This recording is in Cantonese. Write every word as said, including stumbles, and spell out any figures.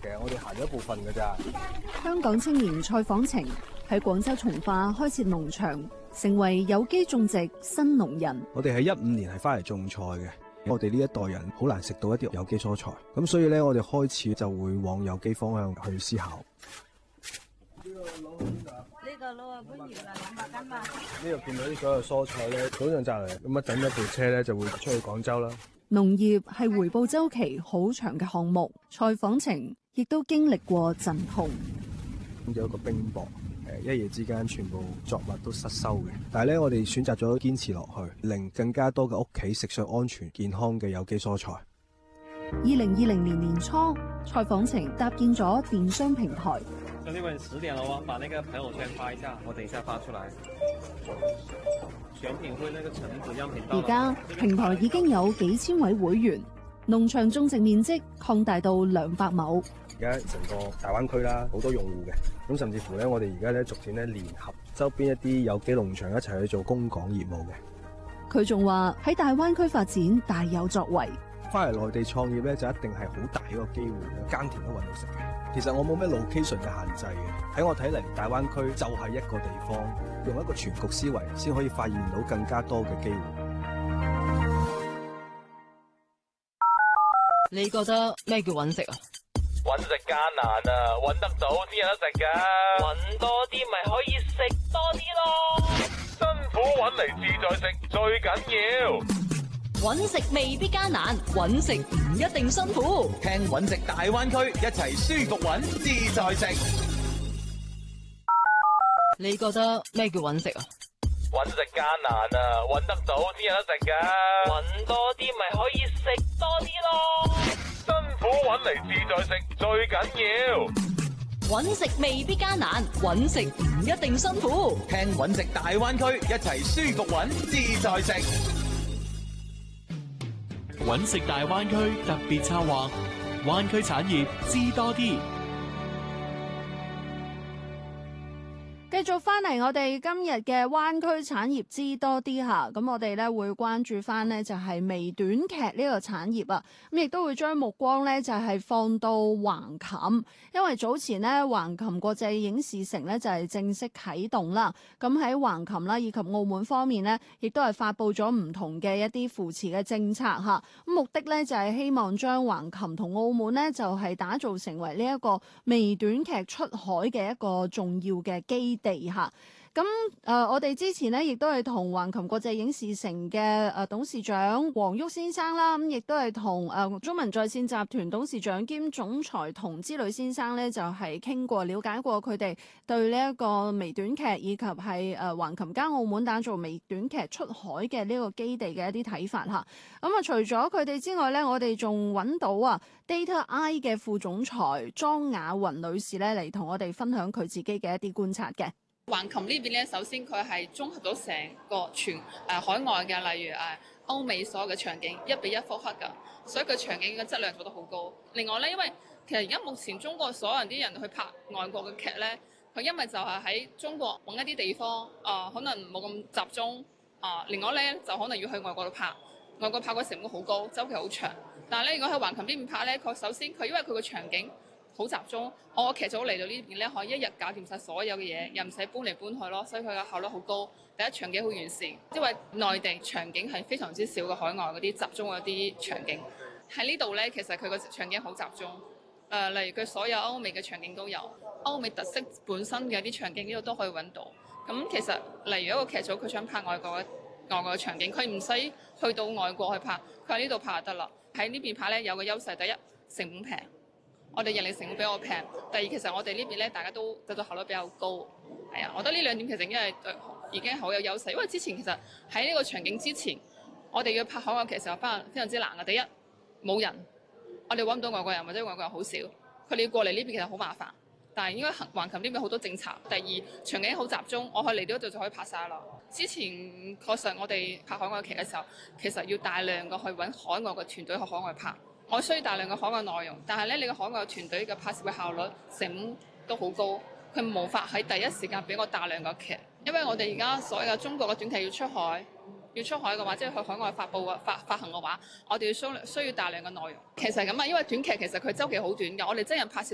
其實我哋行咗一部分㗎咋。 香港青年蔡訪程喺廣州從化開設農場，成為有機種植新農人。 我哋喺一五年係翻嚟種菜嘅，我哋呢一代人好難食到一啲有機蔬菜，咁所以咧我哋開始就會往有機方向去思考。呢個攞呢個攞啊，不如啦，兩百斤吧。呢度見到啲所有蔬菜咧，早上摘嚟，咁一等一部車咧就會出去廣州啦。 農業係回報周期好長嘅項目，蔡訪程亦都經歷過陣痛。 咁有一個冰雹，誒一夜之間全部作物都失收嘅。但係咧，我哋選擇咗堅持落去，令更加多嘅屋企食上安全健康嘅有機蔬菜。 二零二零年年初，蔡訪程搭建咗電商平台。 兄弟們，十點了喎，把那個朋友圈發一下，我等一下發出來。選品會那個橙子樣品到。 而家平台已經有幾千位會員，農場種植面積擴大到兩百畝。 而家成個大灣區啦，好多用戶嘅，咁甚至乎咧，我哋而家咧逐漸咧聯合周邊一啲有機農場一齊去做供港業務嘅。 佢仲話喺大灣區發展大有作為。 翻嚟內地創業咧，就一定係好大一個機會嘅，耕田都搵到食嘅。其實我冇咩 location 嘅限制嘅，喺我睇嚟，大灣區就係一個地方，用一個全局思維，先可以發現到更加多嘅機會。 你覺得咩叫搵食啊？ 搵食艱難啊，搵得到先有得食噶。搵多啲咪可以食多啲咯。辛苦搵嚟自在食最緊要。 搵食未必艱難，搵食唔一定辛苦。 聽搵食大灣區，一齊舒服搵，自在食。 你覺得咩叫搵食啊？ 搵食艱難啊，搵得到先有得食噶。搵多啲咪可以食多啲咯。辛苦搵嚟自在食最緊要。 搵食未必艱難，搵食唔一定辛苦。 聽搵食大灣區，一齊舒服搵，自在食。 搵食大灣區特別策劃，灣區產業知多啲。 繼續翻嚟，我哋今日嘅灣區產業知多啲吓，咁我哋咧會關注翻呢就係微短劇呢個產業啊，咁亦都會將目光呢就係放到橫琴，因為早前呢橫琴國際影視城呢就係正式啟動啦，咁喺橫琴啦以及澳門方面呢，亦都係發布咗唔同嘅一啲扶持嘅政策吓，咁目的呢就係希望將橫琴同澳門呢就係打造成為呢一個微短劇出海嘅一個重要嘅基地吓，咁誒、呃，我哋之前呢亦都係同橫琴國際影視城嘅誒董事長黃旭先生啦，咁亦都係同誒中文在線集團董事長兼總裁童之旅先生呢，就係傾過了解過佢哋對呢一個微短劇以及係誒橫琴加澳門打造微短劇出海嘅呢個基地嘅一啲睇法吓。咁啊，除咗佢哋之外呢，我哋仲揾到啊 Data I 嘅副總裁莊雅雲女士呢，嚟同我哋分享佢自己嘅一啲觀察嘅。 橫琴呢邊咧，首先佢係綜合到成個全誒、呃、海外嘅，例如誒、呃、歐美所有嘅場景一比一複刻㗎，所以佢場景嘅質量做得好高。另外咧，因為其實而家目前中國所有人啲人去拍外國嘅劇咧，佢因為就係喺中國揾一啲地方啊、呃，可能冇咁集中啊、呃。另外咧，就可能要去外國度拍，外國拍嘅成本好高，周期好長。但係咧，如果喺橫琴呢邊拍咧，佢首先佢因為佢個場景好集中，我劇組嚟到呢邊咧，可以一日搞掂晒所有嘅嘢，又唔使搬嚟搬去咯，所以佢嘅效率好高。第一，場景好完善，因為內地場景係非常之少嘅，海外嗰啲集中嗰啲場景喺呢度咧，其實佢個場景好集中。誒、呃，例如佢所有歐美嘅場景都有，歐美特色本身嘅啲場景呢度都可以揾到。咁其實例如一個劇組佢想拍外國嘅外國嘅場景，佢唔使去到外國去拍，佢喺呢度拍就得啦。喺呢邊拍咧有個優勢，第一成本平。我哋人力成本比較平，第二其實我哋呢邊咧大家都製作效率比較高，係啊，我覺得呢兩點其實已經係已經好有優勢，因為之前其實喺呢個場景之前，我哋要拍海外劇嘅時候非常非常之難嘅。第一冇人，我哋揾唔到外國人或者外國人好少，佢哋要過嚟呢邊其實好麻煩。但係應該橫琴呢邊好多政策。第二場景好集中，我可以嚟到度就可以拍晒啦。之前確實我哋拍海外劇嘅時候，其實要大量嘅去揾海外嘅團隊去海外拍。我需要大量嘅海外內容，但係咧，你個海外團隊嘅拍攝嘅效率、成本都好高，佢無法喺第一時間俾我大量嘅劇，因為我哋而家所有嘅中國嘅短劇要出海，要出海嘅話，即係去海外發布嘅發發行嘅話，我哋要需需要大量嘅內容。其實咁啊，因為短劇其實佢週期好短嘅，我哋真人拍攝